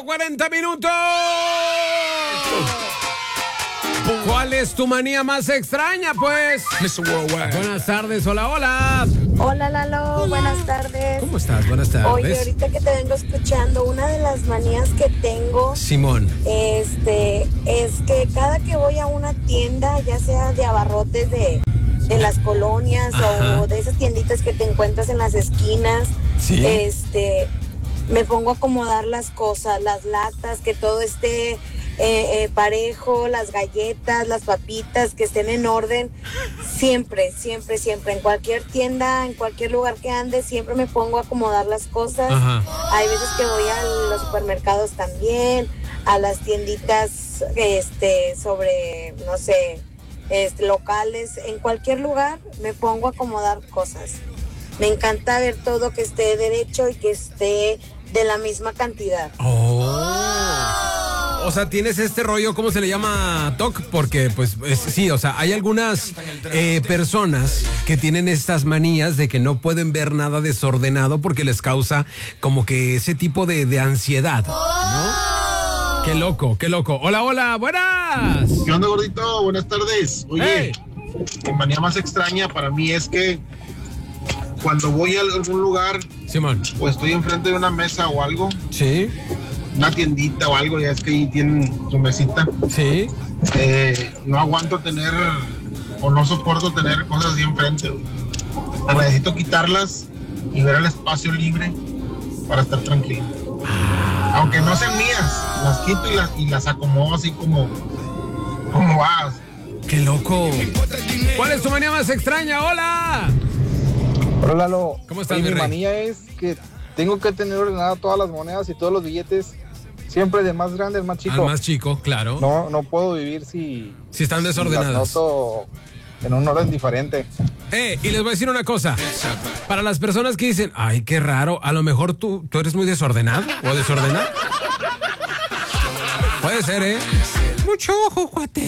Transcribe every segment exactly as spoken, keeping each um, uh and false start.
cuarenta minutos. ¿Cuál es tu manía más extraña, pues? mister Worldwide. Buenas tardes, hola, hola. Hola, Lalo, buenas tardes. ¿Cómo estás? Buenas tardes. Oye, ahorita que te vengo escuchando, una de las manías que tengo, Simón, este, es que cada que voy a una tienda, ya sea de abarrotes de, de las colonias, ajá, o de esas tienditas que te encuentras en las esquinas, sí, este, me pongo a acomodar las cosas, las latas, que todo esté Eh, eh, parejo, las galletas, las papitas, que estén en orden. Siempre, siempre, siempre, en cualquier tienda, en cualquier lugar que ande, siempre me pongo a acomodar las cosas. ajá. Hay veces que voy a los supermercados también, a las tienditas, este, sobre, no sé, este, locales. En cualquier lugar me pongo a acomodar cosas. Me encanta ver todo que esté derecho y que esté de la misma cantidad. Oh. O sea, tienes este rollo, ¿cómo se le llama? T O C, porque pues es, sí, o sea, hay algunas eh, personas que tienen estas manías de que no pueden ver nada desordenado porque les causa como que ese tipo de, de ansiedad, ¿no? Qué loco, qué loco. Hola, hola, buenas. ¿Qué onda, gordito? Buenas tardes. Oye, Hey. mi manía más extraña para mí es que cuando voy a algún lugar, Simón. o estoy enfrente de una mesa o algo, Sí, una tiendita o algo, ya es que ahí tienen su mesita, sí. eh, no aguanto tener o no soporto tener cosas así enfrente. Güey. Necesito quitarlas y ver el espacio libre para estar tranquilo. Aunque no sean mías, las quito y las, y las acomodo así como, como vas. Qué loco. ¿Cuál es tu manía más extraña? Hola. Hola, Lalo. ¿Cómo estás, Oye, mi mi rey? manía es que tengo que tener ordenadas todas las monedas y todos los billetes, siempre del más grande al más chico. Al más chico, claro. No, no puedo vivir si, Si están si las desordenadas. noto en un orden diferente. Eh, y les voy a decir una cosa. Para las personas que dicen, ay, qué raro, a lo mejor tú, tú eres muy desordenado o desordenado. Puede ser, ¿eh? Mucho ojo, cuate.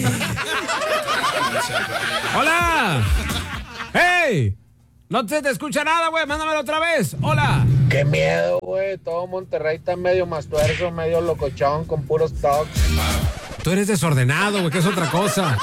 ¡Hola! ¡Hey! No se te escucha nada, güey. Mándamelo otra vez. ¡Hola! Qué miedo, güey. Todo Monterrey está medio mastuerzo, medio locochón, con puros talks. Tú eres desordenado, güey, que es otra cosa.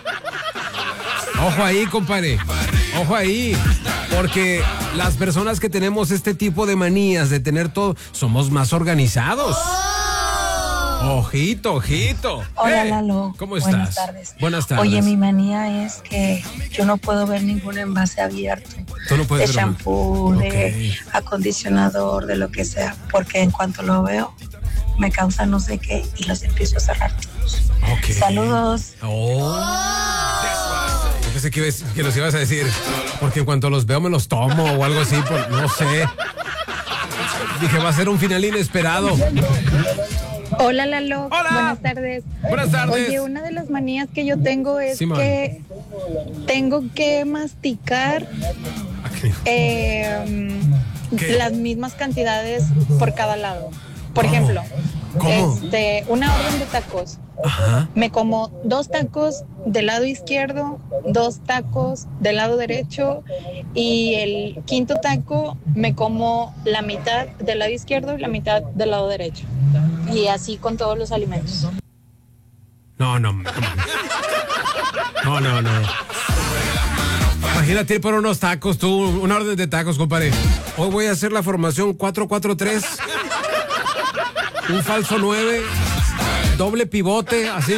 Ojo ahí, compadre. Ojo ahí. Porque las personas que tenemos este tipo de manías de tener todo, somos más organizados. Ojito, ojito. Hola, Hey, Lalo. ¿cómo estás? Buenas tardes. Buenas tardes. Oye, mi manía es que yo no puedo ver ningún envase abierto. Tú no puedes de ver un- shampoo, de Okay. acondicionador, de lo que sea, porque en cuanto lo veo, me causa no sé qué y los empiezo a cerrar todos. Ok. Saludos. Oh. Yo pensé que, ibas- que los ibas a decir, porque en cuanto los veo me los tomo o algo así, por- no sé. Dije, va a ser un final inesperado. Hola, Lalo. Hola. Buenas tardes. Buenas tardes. Oye, una de las manías que yo tengo es Sí, man. que tengo que masticar Aquí. eh, ¿Qué? las mismas cantidades por cada lado. Por ¿Cómo? ejemplo, ¿Cómo? este, una orden de tacos. Ajá. Me como dos tacos del lado izquierdo, dos tacos del lado derecho y el quinto taco me como la mitad del lado izquierdo y la mitad del lado derecho. Y así con todos los alimentos. No, no. No, no, no. Imagínate ir por unos tacos, tú, una orden de tacos, compadre. Hoy voy a hacer la formación cuatro cuatro tres. Un falso nueve. Doble pivote, así.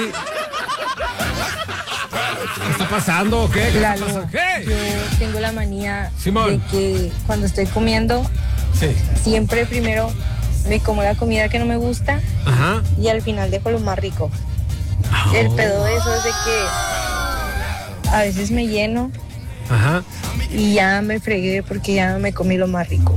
¿Qué está pasando o qué? ¿Qué está Lalo, pasando? ¿Qué? yo tengo la manía Simón. de que cuando estoy comiendo, Sí. siempre primero me como la comida que no me gusta Ajá. y al final dejo lo más rico. El pedo de eso es de que a veces me lleno Ajá. y ya me fregué porque ya me comí lo más rico.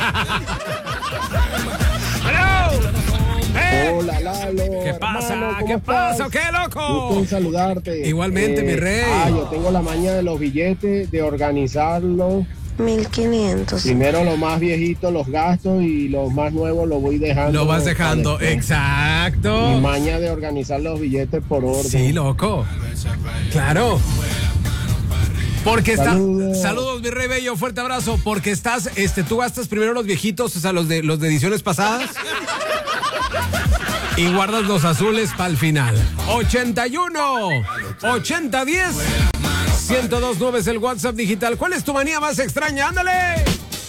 ¡Hello! Hola, Lalo. ¿Qué pasa? hermano, ¿cómo ¿Qué pasa? estás? ¿Qué, loco? Gusto en saludarte. Igualmente, mi rey. Ah, yo tengo la maña de los billetes, de organizarlos. mil quinientos. Primero los más viejitos los gastos y los más nuevos los voy dejando. Lo vas dejando, para después. exacto. Mi maña de organizar los billetes por orden. Sí, loco. Claro. Porque está. Saludos. Saludos, mi rey bello, fuerte abrazo. Porque estás, este, tú gastas primero los viejitos, o sea, los de los de ediciones pasadas. y guardas los azules para el final. ochenta y uno, ochenta diez, ciento dos nueve es el WhatsApp digital. ¿Cuál es tu manía más extraña? ¡Ándale!